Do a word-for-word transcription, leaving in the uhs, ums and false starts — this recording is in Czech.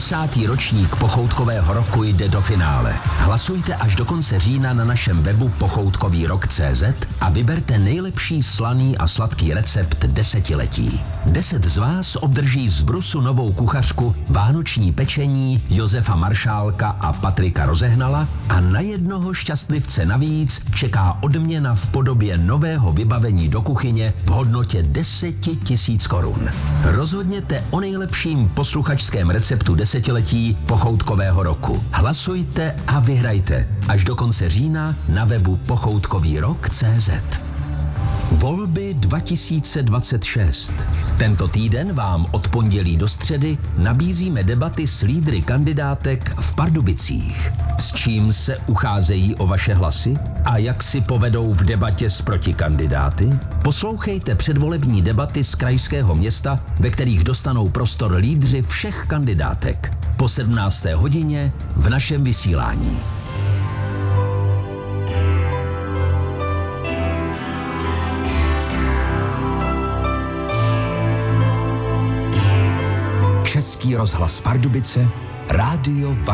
padesátý ročník pochoutkového roku jde do finále. Hlasujte až do konce října na našem webu pochoutkový rok tečka cé zet a vyberte nejlepší slaný a sladký recept desetiletí. Deset z vás obdrží z Brusu novou kuchařku Vánoční pečení Josefa Maršálka a Patrika Rozehnala a na jednoho šťastlivce navíc čeká odměna v podobě nového vybavení do kuchyně v hodnotě deset tisíc korun. Rozhodněte o nejlepším posluchačském receptu desetiletí pochoutkového roku. Hlasujte a vyhrajte až do konce října na webu pochoutkový rok tečka cé zet. Volby dva tisíce dvacet šest. Tento týden vám od pondělí do středy nabízíme debaty s lídry kandidátek v Pardubicích. S čím se ucházejí o vaše hlasy a jak si povedou v debatě s protikandidáty? Poslouchejte předvolební debaty z krajského města, ve kterých dostanou prostor lídři všech kandidátek. Po sedmnácté hodině v našem vysílání. Český rozhlas Pardubice, rádio